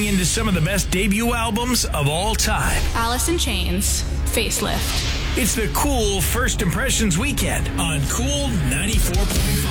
into some of the best debut albums of all time. Alice in Chains, Facelift. It's the Cool First Impressions Weekend on Cool 94.5.